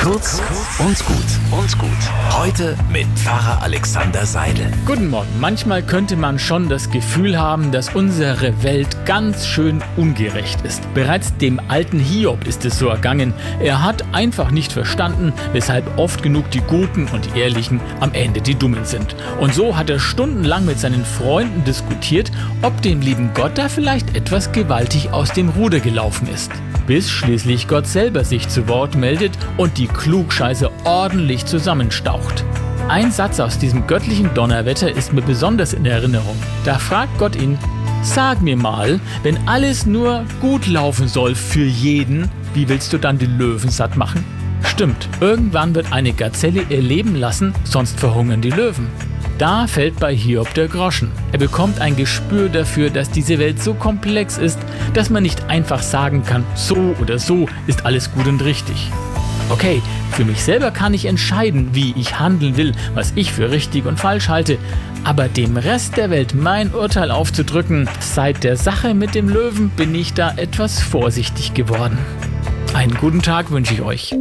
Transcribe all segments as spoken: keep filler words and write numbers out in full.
Kurz und gut und gut. Heute mit Pfarrer Alexander Seidel. Guten Morgen. Manchmal könnte man schon das Gefühl haben, dass unsere Welt ganz schön ungerecht ist. Bereits dem alten Hiob ist es so ergangen. Er hat einfach nicht verstanden, weshalb oft genug die Guten und Ehrlichen am Ende die Dummen sind. Und so hat er stundenlang mit seinen Freunden diskutiert, ob dem lieben Gott da vielleicht etwas gewaltig aus dem Ruder gelaufen ist. Bis schließlich Gott selber sich zu Wort meldet und die Klugscheiße ordentlich zusammenstaucht. Ein Satz aus diesem göttlichen Donnerwetter ist mir besonders in Erinnerung. Da fragt Gott ihn: Sag mir mal, wenn alles nur gut laufen soll für jeden, wie willst du dann die Löwen satt machen? Stimmt, irgendwann wird eine Gazelle ihr Leben lassen, sonst verhungern die Löwen. Da fällt bei Hiob der Groschen. Er bekommt ein Gespür dafür, dass diese Welt so komplex ist, dass man nicht einfach sagen kann, so oder so ist alles gut und richtig. Okay, für mich selber kann ich entscheiden, wie ich handeln will, was ich für richtig und falsch halte. Aber dem Rest der Welt mein Urteil aufzudrücken, seit der Sache mit dem Löwen bin ich da etwas vorsichtig geworden. Einen guten Tag wünsche ich euch.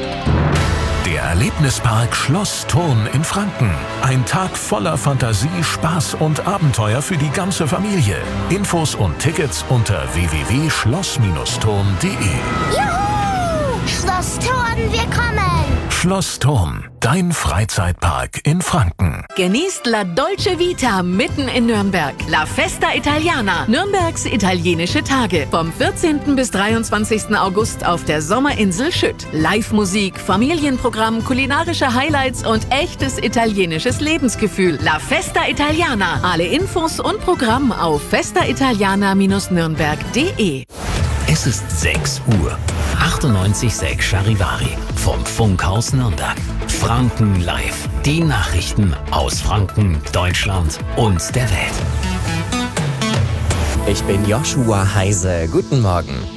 Der Erlebnispark Schloss Thurn in Franken. Ein Tag voller Fantasie, Spaß und Abenteuer für die ganze Familie. Infos und Tickets unter w w w punkt schloss thurn punkt d e. Juhu! Schloss Thurn, wir kommen! Schloss Thurn, dein Freizeitpark in Franken. Genießt La Dolce Vita mitten in Nürnberg. La Festa Italiana, Nürnbergs italienische Tage. Vom vierzehnten bis dreiundzwanzigsten August auf der Sommerinsel Schütt. Live-Musik, Familienprogramm, kulinarische Highlights und echtes italienisches Lebensgefühl. La Festa Italiana. Alle Infos und Programm auf festa italiana Bindestrich nürnberg punkt de. Es ist sechs Uhr. achtundneunzig Komma sechs Charivari vom Funkhaus Nürnberg. Franken live. Die Nachrichten aus Franken, Deutschland und der Welt. Ich bin Joshua Heise. Guten Morgen.